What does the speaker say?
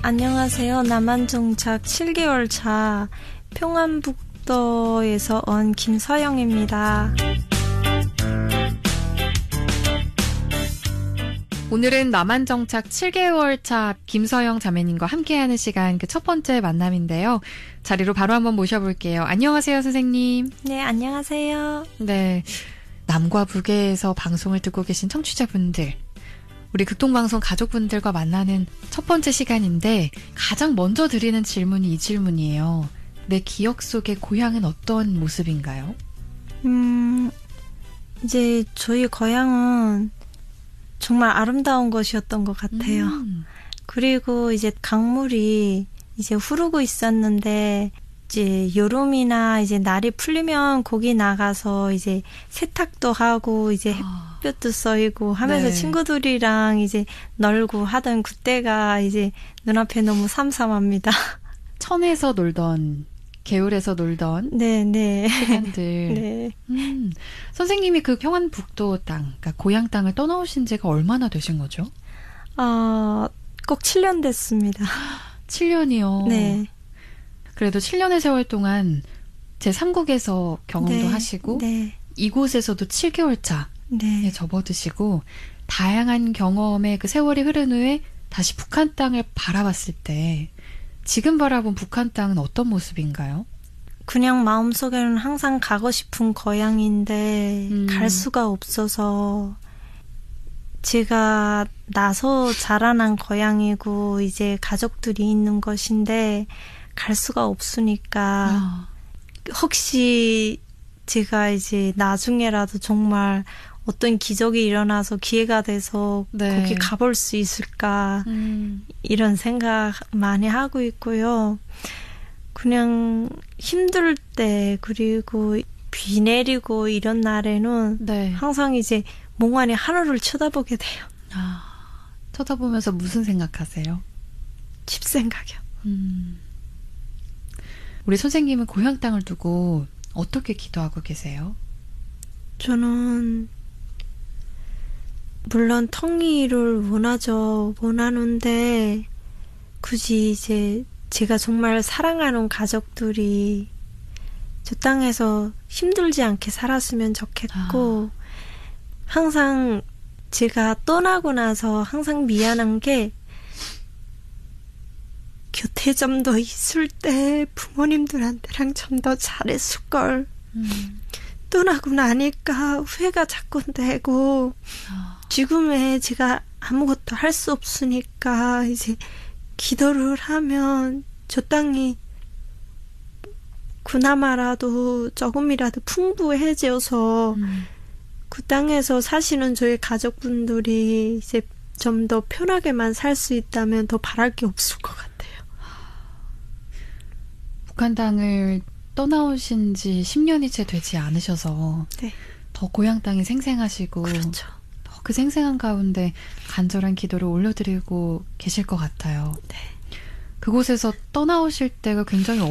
안녕하세요. 남한정착 7개월 차 평안북도에서 온 김서영입니다. 오늘은 남한정착 7개월 차 김서영 자매님과 함께하는 시간 그 첫 번째 만남인데요. 자리로 바로 한번 모셔볼게요. 안녕하세요, 선생님. 네, 안녕하세요. 네, 남과 북에서 방송을 듣고 계신 청취자분들, 우리 극동방송 가족분들과 만나는 첫 번째 시간인데 가장 먼저 드리는 질문이 이 질문이에요. 내 기억 속의 고향은 어떤 모습인가요? 이제 저희 고향은 정말 아름다운 곳이었던 것 같아요. 그리고 이제 강물이 이제 흐르고 있었는데 이제 여름이나 이제 날이 풀리면 거기 나가서 이제 세탁도 하고 이제 햇볕도 쏘이고 하면서 네. 친구들이랑 이제 놀고 하던 그때가 이제 눈앞에 너무 삼삼합니다. 천에서 놀던, 개울에서 놀던 네. 시간들. 네. 선생님이 그 평안북도 땅, 그러니까 고향 땅을 떠나오신 지가 얼마나 되신 거죠? 꼭 7년 됐습니다. 7년이요. 네. 그래도 7년의 세월 동안 제3국에서 경험도 네. 하시고 네. 이곳에서도 7개월 차에 네. 접어드시고 다양한 경험의 그 세월이 흐른 후에 다시 북한 땅을 바라봤을 때 지금 바라본 북한 땅은 어떤 모습인가요? 그냥 마음속에는 항상 가고 싶은 고향인데 갈 수가 없어서 제가 나서 자라난 고향이고 이제 가족들이 있는 곳인데 갈 수가 없으니까 혹시 제가 이제 나중에라도 정말 어떤 기적이 일어나서 기회가 돼서 네. 거기 가볼 수 있을까 이런 생각 많이 하고 있고요. 그냥 힘들 때 그리고 비 내리고 이런 날에는 네. 항상 이제 몽환이 하늘을 쳐다보게 돼요. 쳐다보면서 무슨 생각하세요? 집 생각이요. 우리 선생님은 고향 땅을 두고 어떻게 기도하고 계세요? 저는 물론 통일을 원하는데 굳이 이제 제가 정말 사랑하는 가족들이 저 땅에서 힘들지 않게 살았으면 좋겠고 항상 제가 떠나고 나서 항상 미안한 게 곁에 좀 더 있을 때 부모님들한테랑 좀 더 잘했을걸. 떠나고 나니까 후회가 자꾸 되고 지금에 제가 아무것도 할 수 없으니까 이제 기도를 하면 저 땅이 그나마라도 조금이라도 풍부해져서 그 땅에서 사시는 저희 가족분들이 이제 좀 더 편하게만 살 수 있다면 더 바랄 게 없을 것 같아요. 북한 땅을 떠나오신 지 10년이 채 되지 않으셔서 네. 더 고향 땅이 생생하시고 그렇죠. 더 그 생생한 가운데 간절한 기도를 올려드리고 계실 것 같아요. 네. 그곳에서 떠나오실 때가 굉장히